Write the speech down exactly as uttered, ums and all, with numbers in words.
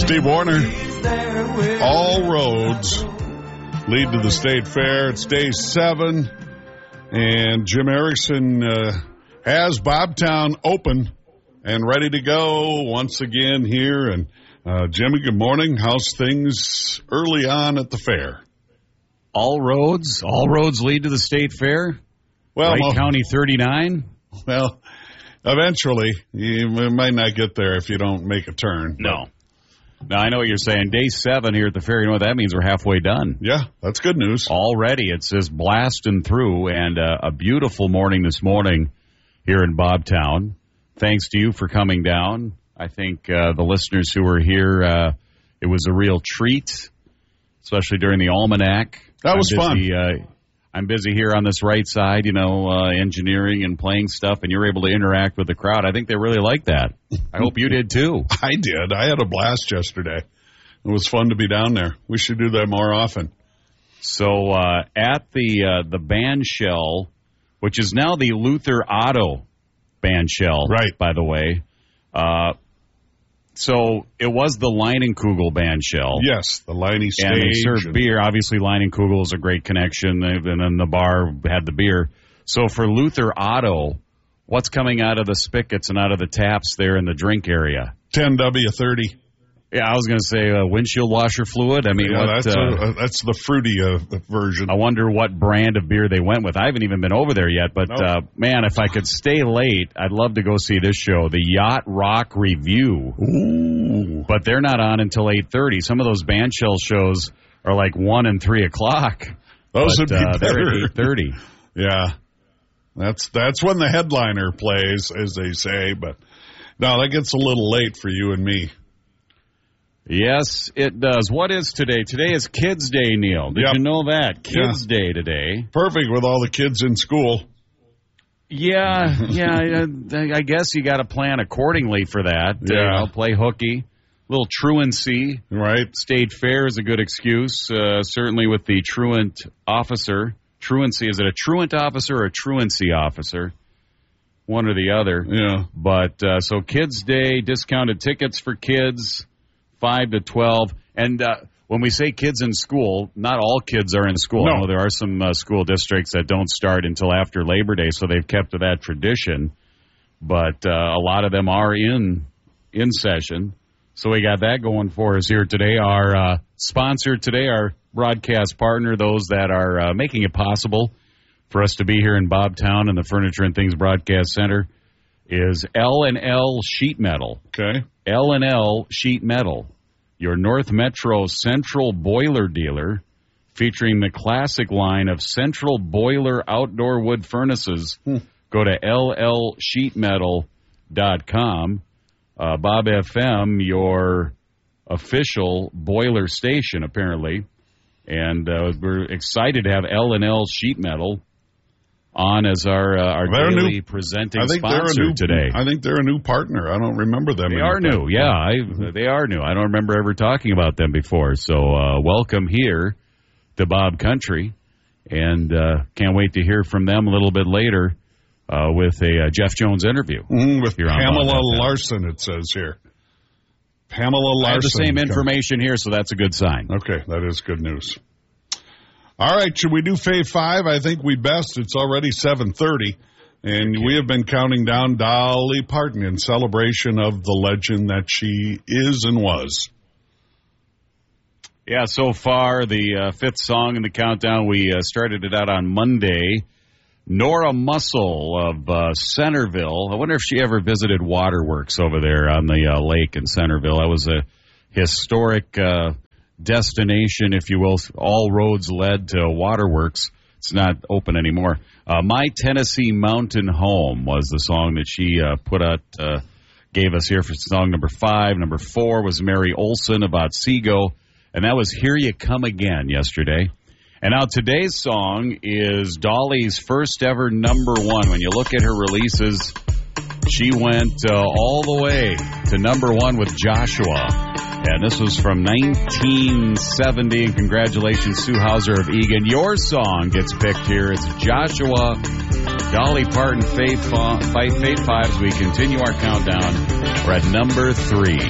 Steve Warner, all roads lead to the State Fair. It's day seven, and Jim Erickson uh, has Bobtown open and ready to go once again here. And uh, Jimmy, good morning. How's things early on at the fair? All roads, all roads lead to the State Fair. Well, Wright well, County thirty-nine. Well, eventually, you might not get there if you don't make a turn. No. Now, I know what you're saying. Day seven here at the fair, you know what that means? We're halfway done. Yeah, that's good news. Already, it's just blasting through, and uh, a beautiful morning this morning here in Bobtown. Thanks to you for coming down. I think uh, the listeners who were here, uh, it was a real treat, especially during the Almanac. That was I'm busy, fun. Uh, I'm busy here on this right side, you know, uh, engineering and playing stuff, and you're able to interact with the crowd. I think they really like that. I hope you did, too. I did. I had a blast yesterday. It was fun to be down there. We should do that more often. So uh, at the uh, the band shell, which is now the Luther Otto band shell, right? By the way, uh, so it was the Leinenkugel band shell. Yes, the Leinie stage. And they served and... beer. Obviously, Leinenkugel is a great connection, and then the bar had the beer. So for Luther Otto, what's coming out of the spigots and out of the taps there in the drink area? ten W thirty. Yeah, I was going to say uh, windshield washer fluid. I mean, yeah, what, that's, uh, a, that's the fruity uh, version. I wonder what brand of beer they went with. I haven't even been over there yet, but, nope. uh, man, if I could stay late, I'd love to go see this show, the Yacht Rock Review. Ooh. But they're not on until eight thirty. Some of those band shell shows are like one and three o'clock. Those but, would be uh, better. They're at eight thirty. Yeah. That's, that's when the headliner plays, as they say, but no, that gets a little late for you and me. Yes, it does. What is today? Today is Kids Day, Neil. Did yep. you know that? Kids yeah. Day today. Perfect with all the kids in school. Yeah, yeah. I, I guess you got to plan accordingly for that. Yeah. Uh, you know, play hooky. Little truancy. Right. State Fair is a good excuse, uh, certainly with the truant officer. Truancy, is it a truant officer or a truancy officer? One or the other. Yeah. But, uh, so Kids Day, discounted tickets for kids. five to twelve. And uh, when we say kids in school, not all kids are in school. No. I know there are some uh, school districts that don't start until after Labor Day, so they've kept to that tradition. But uh, a lot of them are in in session. So we got that going for us here today. Our uh, sponsor today, our broadcast partner, those that are uh, making it possible for us to be here in Bobtown in the Furniture and Things Broadcast Center, is L and L Sheet Metal. Okay. L and L Sheet Metal, your North Metro Central Boiler dealer, featuring the classic line of Central Boiler outdoor wood furnaces. Hmm. Go to L L sheet metal dot com. Uh, Bob F M, your official boiler station, apparently. And uh, we're excited to have L and L Sheet Metal on as our uh, our they're daily new, presenting I think sponsor they're a new, today. I think they're a new partner. I don't remember them. They are new, yeah. I, they are new. I don't remember ever talking about them before. So uh, welcome here to Bob Country, and uh, can't wait to hear from them a little bit later uh, with a uh, Jeff Jones interview. Mm, with Pamela Bob Larson, it says here. Pamela Larson. I have the same information here, so that's a good sign. Okay, that is good news. All right, should we do Fave five? I think we best. It's already seven thirty, and we have been counting down Dolly Parton in celebration of the legend that she is and was. Yeah, so far, the uh, fifth song in the countdown, we uh, started it out on Monday. Nora Muscle of uh, Centerville. I wonder if she ever visited Waterworks over there on the uh, lake in Centerville. That was a historic uh, destination, if you will. All roads led to Waterworks. It's not open anymore. Uh, My Tennessee Mountain Home was the song that she uh, put out, uh, gave us here for song number five. Number four was Mary Olson about Seago, and that was Here You Come Again yesterday. And now today's song is Dolly's first ever number one. When you look at her releases, she went uh, all the way to number one with Joshua. And this was from nineteen seventy. And congratulations, Sue Hauser of Egan. Your song gets picked here. It's Joshua, Dolly Parton, Fave Five. Fave Five. As we continue our countdown, we're at number three.